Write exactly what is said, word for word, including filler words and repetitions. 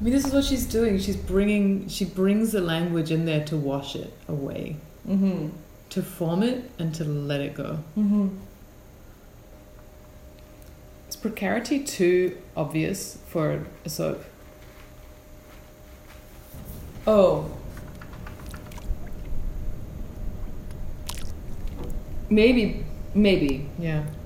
mean, this is what she's doing. She's bringing, she brings the language in there to wash it away, Mm-hmm. to form it and to let it go. Mm-hmm. Is precarity too obvious for a soap? Oh. Maybe, maybe. Yeah.